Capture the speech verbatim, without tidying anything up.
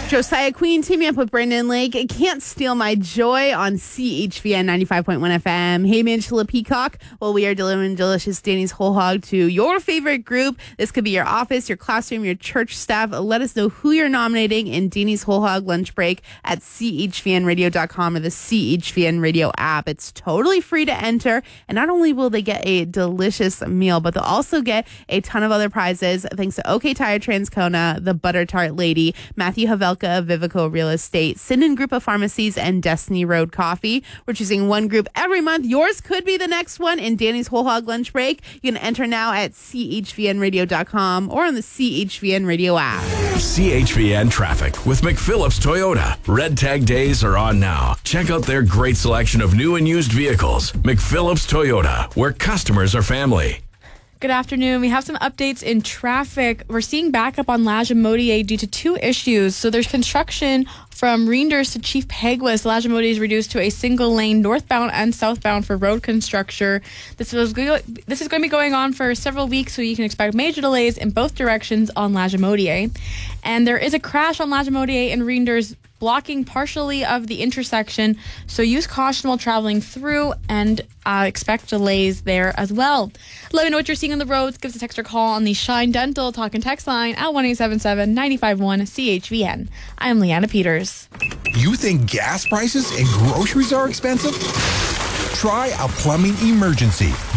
Josiah Queen teaming up with Brendan Lake. It Can't Steal My Joy on C H V N ninety-five point one F M. Hey, Angela Peacock. Well, we are delivering delicious Danny's Whole Hog to your favorite group. This could be your office, your classroom, your church staff. Let us know who you're nominating in Danny's Whole Hog lunch break at C H V N radio dot com or the C H V N radio app. It's totally free to enter. And not only will they get a delicious meal, but they'll also get a ton of other prizes thanks to OK Tire Transcona, the Butter Tart Lady, Matthew Havelka of Vivico Real Estate, Sinden Group of Pharmacies, and Destiny Road Coffee. We're choosing one group every month. Yours could be the next one in Danny's Whole Hog lunch break. You can enter now at C H V N radio dot com or on the C H V N radio app. C H V N traffic with McPhillips Toyota. Red Tag days are on now. Check out their great selection of new and used vehicles. McPhillips Toyota, where customers are family. Good afternoon. We have some updates in traffic. We're seeing backup on Lagimodier due to two issues. So there's construction from Reinders to Chief Peguis. Lagimodier is reduced to a single lane northbound and southbound for road construction. This is, this is going to be going on for several weeks, so you can expect major delays in both directions on Lagimodier. And there is a crash on Lagimodier and Reinders, blocking partially of the intersection, so use caution while traveling through and uh, expect delays there as well. Let me know what you're seeing on the roads. Give us a text or call on the Shine Dental Talk and Text line at one eight seven seven, nine five one, C H V N. I'm Leanna Peters. You think gas prices and groceries are expensive? Try a plumbing emergency.